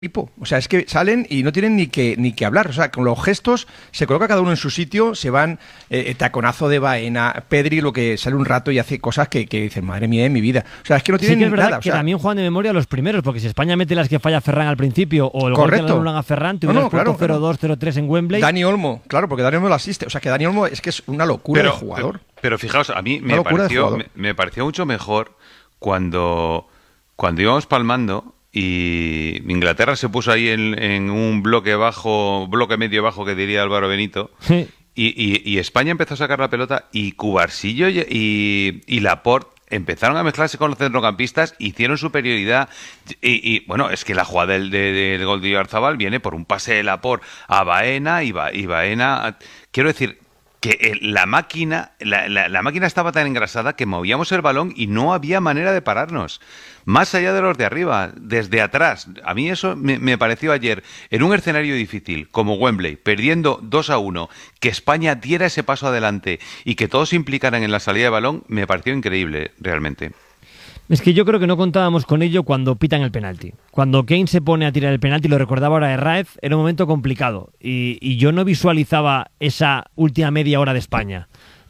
equipo. O sea, es que salen y no tienen ni que hablar. O sea, con los gestos se coloca cada uno en su sitio, se van taconazo de Baena, Pedri, lo que sale un rato y hace cosas que dicen, madre mía de mi vida. O sea, es que no tienen Sí que es verdad nada. que O sea, también juegan de memoria los primeros, porque si España mete las que falla Ferran al principio o el gol que le correcto. anulan a Ferran, te hubieras puesto claro. 0-2, 0-3 en Wembley. Dani Olmo, claro, porque Dani Olmo lo asiste. O sea, que Dani Olmo es que es una locura de jugador. Pero fijaos, a mí Una locura de jugador. me pareció mucho mejor cuando íbamos palmando y Inglaterra se puso ahí en un bloque medio bajo, que diría Álvaro Benito, Sí. y España empezó a sacar la pelota y Cubarsí y Laporte empezaron a mezclarse con los centrocampistas, hicieron superioridad y bueno, es que la jugada del gol de Oyarzabal viene por un pase de Laporte a Baena y Baena, quiero decir que la máquina estaba tan engrasada que movíamos el balón y no había manera de pararnos. Más allá de los de arriba, desde atrás. A mí eso me pareció ayer, en un escenario difícil, como Wembley, perdiendo 2-1, que España diera ese paso adelante y que todos se implicaran en la salida de balón, me pareció increíble, realmente. Es que yo creo que no contábamos con ello cuando pitan el penalti. Cuando Kane se pone a tirar el penalti, lo recordaba ahora Herráez, era un momento complicado. Y yo no visualizaba esa última media hora de España.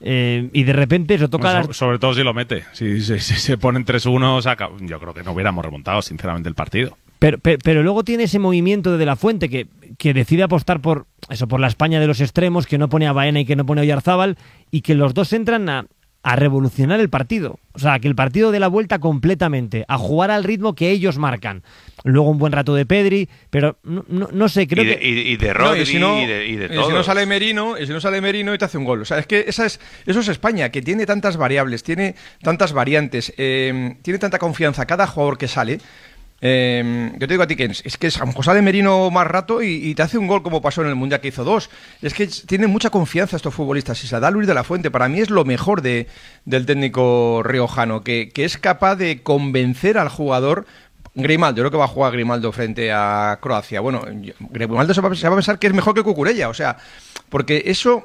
Y de repente eso toca... Sobre todo si lo mete. Si se ponen 3-1, yo creo que no hubiéramos remontado, sinceramente, el partido. Pero luego tiene ese movimiento de De La Fuente que decide apostar por la España de los extremos, que no pone a Baena y que no pone a Oyarzabal, y que los dos entran a revolucionar el partido. O sea, que el partido dé la vuelta completamente, a jugar al ritmo que ellos marcan. Luego un buen rato de Pedri, pero no sé, creo que... Y de Rodri, y de todos. Si no sale Merino, y te hace un gol. O sea, es que eso es España, que tiene tantas variables, tiene tantas variantes, tiene tanta confianza cada jugador que sale. Yo te digo a ti que es que a lo mejor sale Merino más rato y te hace un gol como pasó en el Mundial, que hizo 2. Es que tienen mucha confianza estos futbolistas y se da Luis de la Fuente. Para mí es lo mejor del técnico riojano, que es capaz de convencer al jugador. Grimaldo, yo creo que va a jugar Grimaldo frente a Croacia. Bueno, Grimaldo se va a pensar que es mejor que Cucurella, o sea, porque eso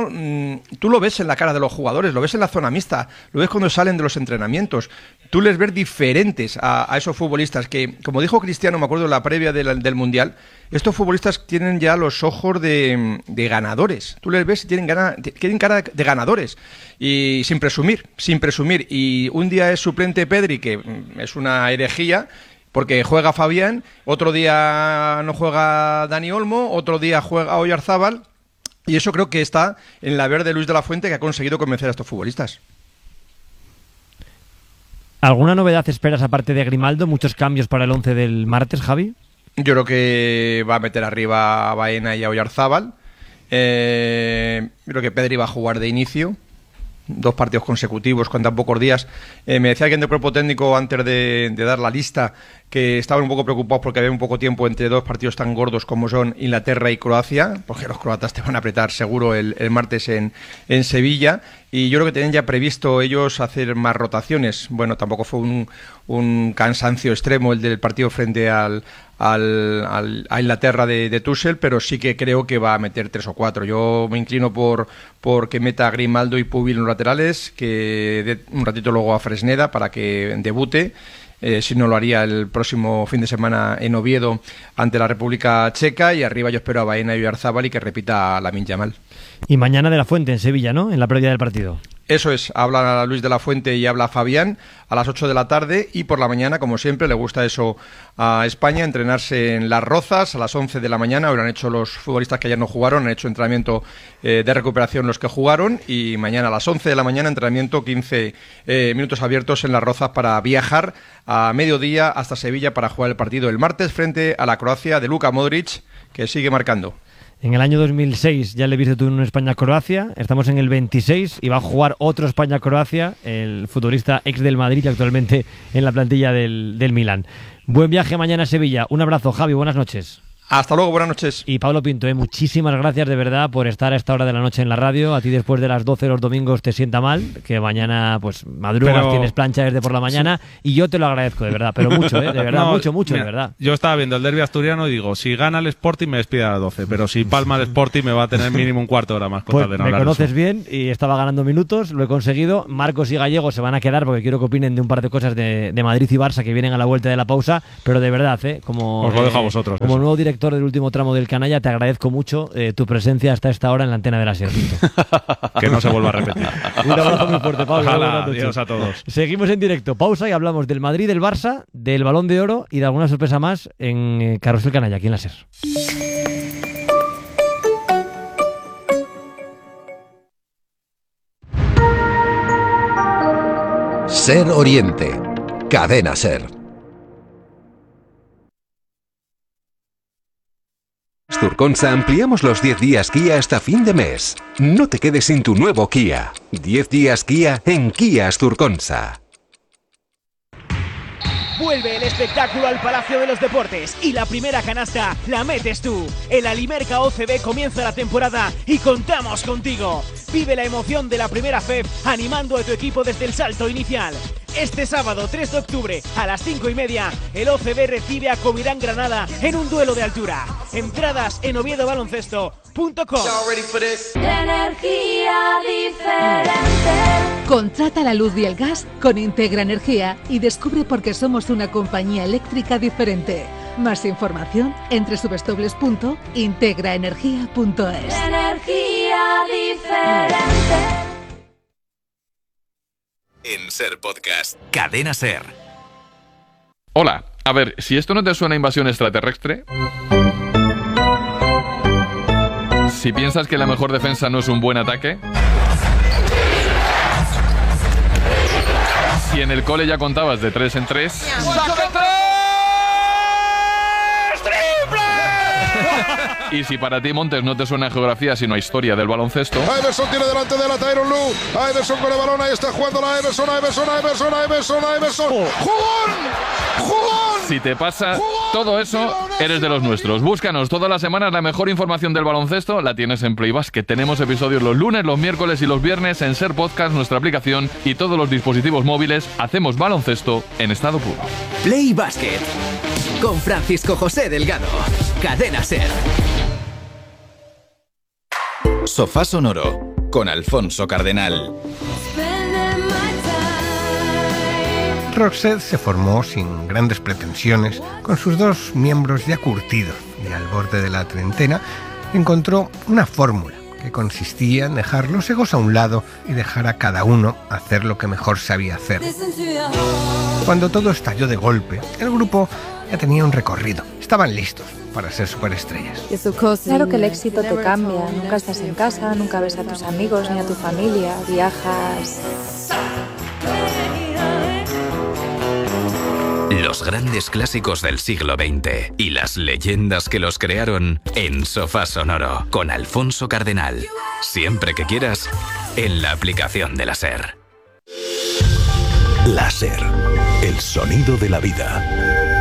tú lo ves en la cara de los jugadores, lo ves en la zona mixta, lo ves cuando salen de los entrenamientos. Tú les ves diferentes a esos futbolistas que, como dijo Cristiano, me acuerdo en la previa del Mundial, estos futbolistas tienen ya los ojos de ganadores. Tú les ves y tienen cara de ganadores. Y sin presumir. Y un día es suplente Pedri, que es una herejía, porque juega Fabián, otro día no juega Dani Olmo, otro día juega Oyarzabal, y eso creo que está en la haber de Luis de la Fuente, que ha conseguido convencer a estos futbolistas. ¿Alguna novedad esperas aparte de Grimaldo? ¿Muchos cambios para el 11 del martes, Javi? Yo creo que va a meter arriba a Baena y a Oyarzabal. Creo que Pedri va a jugar de inicio. 2 partidos consecutivos con tan pocos días. Me decía alguien del cuerpo técnico antes de dar la lista que estaban un poco preocupados porque había un poco tiempo entre 2 partidos tan gordos como son Inglaterra y Croacia, porque los croatas te van a apretar seguro el martes en Sevilla, y yo creo que tenían ya previsto ellos hacer más rotaciones. Bueno, tampoco fue un cansancio extremo el del partido frente a Inglaterra de Tuchel, pero sí que creo que va a meter 3 o 4. Yo me inclino por que meta a Grimaldo y Pubil en los laterales, que dé un ratito luego a Fresneda para que debute. Si no, lo haría el próximo fin de semana en Oviedo ante la República Checa, y arriba yo espero a Baena y Oyarzabal y que repita Lamine Yamal. Y mañana De La Fuente en Sevilla, ¿no? En la previa del partido. Eso es, habla Luis de la Fuente y habla Fabián a las 8 de la tarde, y por la mañana, como siempre, le gusta eso a España, entrenarse en Las Rozas a las 11 de la mañana. Hoy lo han hecho los futbolistas que ayer no jugaron, han hecho entrenamiento de recuperación los que jugaron, y mañana a las 11 de la mañana entrenamiento, 15 minutos abiertos en Las Rozas para viajar a mediodía hasta Sevilla para jugar el partido el martes frente a la Croacia de Luka Modric, que sigue marcando. En el año 2006 ya le viste tú en España-Croacia, estamos en el 26 y va a jugar otro España-Croacia, el futbolista ex del Madrid, actualmente en la plantilla del Milán. Buen viaje mañana a Sevilla. Un abrazo, Javi, buenas noches. Hasta luego, buenas noches. Y Pablo Pinto, muchísimas gracias de verdad por estar a esta hora de la noche en la radio. A ti después de las 12 los domingos te sienta mal, que mañana pues madrugas, tienes plancha desde por la mañana, y yo te lo agradezco de verdad, pero mucho, de verdad, mucho, mira, de verdad. Yo estaba viendo el derbi asturiano y digo, si gana el Sporting me despide a las 12, pero si palma el Sporting me va a tener mínimo un cuarto de hora más. Pues me conoces bien y estaba ganando minutos, lo he conseguido. Marcos y Gallego se van a quedar porque quiero que opinen de un par de cosas de Madrid y Barça que vienen a la vuelta de la pausa, pero de verdad, como os lo dejo a vosotros. Como nuevo director del último tramo del Canalla, te agradezco mucho tu presencia hasta esta hora en la antena de la SER. Que no se vuelva a repetir. Un abrazo muy fuerte, Pablo. Ojalá, adiós a todos. Seguimos en directo, pausa y hablamos del Madrid, del Barça, del Balón de Oro y de alguna sorpresa más en Carrusel Canalla, aquí en la SER. SER Oriente, Cadena SER. Turconsa ampliamos los 10 días Kia hasta fin de mes. No te quedes sin tu nuevo Kia. 10 días Kia en Kia Asturconsa. Vuelve el espectáculo al Palacio de los Deportes y la primera canasta la metes tú. El Alimerca OCB comienza la temporada y contamos contigo. Vive la emoción de la primera FEP animando a tu equipo desde el salto inicial. Este sábado 3 de octubre a las 5:30 el OCB recibe a Covirán Granada en un duelo de altura. Entradas en oviedobaloncesto.com. Energía diferente. Contrata la luz y el gas con Integra Energía y descubre por qué somos una compañía eléctrica diferente. Más información en www.integraenergia.es. Energía diferente. En SER Podcast, Cadena SER. Hola, a ver, si esto no te suena a invasión extraterrestre... Si piensas que la mejor defensa no es un buen ataque... Si en el cole ya contabas de 3 en 3... ¡Saca 3! ¡Triple! Y si para ti, Montes, no te suena a geografía sino a historia del baloncesto... Iverson tiene delante de la Tyronn Lue. Iverson con el balón, ahí está jugando la Iverson. ¡Jugón! Si te pasa todo eso, eres de los nuestros. Búscanos todas las semanas la mejor información del baloncesto. La tienes en Play Basket. Tenemos episodios los lunes, los miércoles y los viernes en SER Podcast, nuestra aplicación y todos los dispositivos móviles. Hacemos baloncesto en estado puro. Play Basket con Francisco José Delgado. Cadena SER. Sofá Sonoro con Alfonso Cardenal. Roxette se formó sin grandes pretensiones, con sus 2 miembros ya curtidos y al borde de la treintena, encontró una fórmula que consistía en dejar los egos a un lado y dejar a cada uno hacer lo que mejor sabía hacer. Cuando todo estalló de golpe, el grupo ya tenía un recorrido, estaban listos para ser superestrellas. Claro que el éxito te cambia, nunca estás en casa, nunca ves a tus amigos ni a tu familia, viajas... Los grandes clásicos del siglo XX y las leyendas que los crearon en Sofá Sonoro con Alfonso Cardenal. Siempre que quieras, en la aplicación de la SER. La SER, el sonido de la vida.